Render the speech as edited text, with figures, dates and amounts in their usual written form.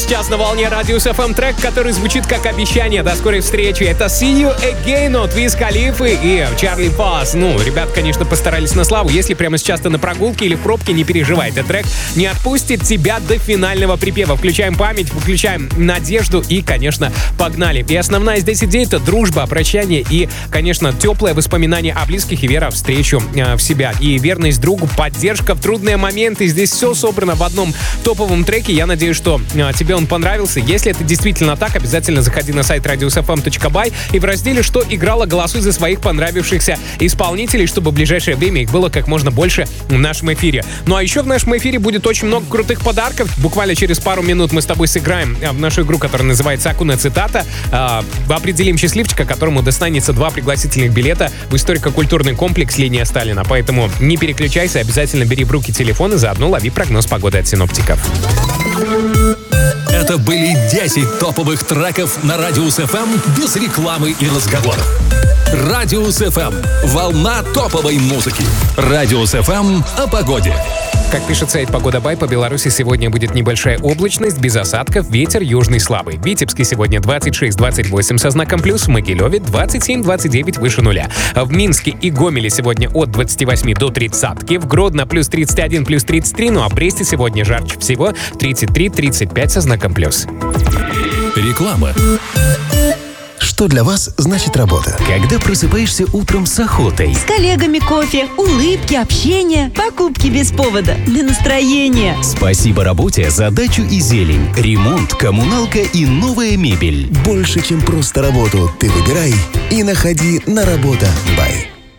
Сейчас на волне Радиус FM трек, который звучит как обещание до скорой встречи. Это See You Again от Wiz Khalifa и Чарли Пас. Ребят, конечно, постарались на славу. Если прямо сейчас ты на прогулке или в пробке, не переживай. Этот трек не отпустит тебя до финального припева. Включаем память, включаем надежду и, конечно, погнали. И основная здесь идея — это дружба, прощание и, конечно, теплое воспоминание о близких и вера в встречу в себя. И верность другу, поддержка в трудные моменты. Здесь все собрано в одном топовом треке. Я надеюсь, что тебе он понравился. Если это действительно так, обязательно заходи на сайт radiusfm.by и в разделе «Что играло?» голосуй за своих понравившихся исполнителей, чтобы в ближайшее время их было как можно больше в нашем эфире. А еще в нашем эфире будет очень много крутых подарков. Буквально через пару минут мы с тобой сыграем в нашу игру, которая называется «Акуна цитата». Определим счастливчика, которому достанется 2 пригласительных билета в историко-культурный комплекс «Линия Сталина». Поэтому не переключайся, обязательно бери в руки телефон и заодно лови прогноз погоды от синоптиков. Это были 10 топовых треков на Радиус FM без рекламы и разговоров. Радиус FM. Волна топовой музыки. Радиус FM о погоде. Как пишет сайт «Погода Бай», по Беларуси сегодня будет небольшая облачность, без осадков, ветер южный слабый. В Витебске сегодня 26-28 со знаком плюс, в Могилеве 27-29 выше нуля. В Минске и Гомеле сегодня от 28 до 30, в Гродно плюс 31, плюс 33, а в Бресте сегодня жарче всего 33-35 со знаком плюс. Реклама. Что для вас значит работа? Когда просыпаешься утром с охотой. С коллегами кофе, улыбки, общение, покупки без повода, для настроения. Спасибо работе за дачу и зелень, ремонт, коммуналка и новая мебель. Больше, чем просто работу, ты выбирай и находи на Работа Бай.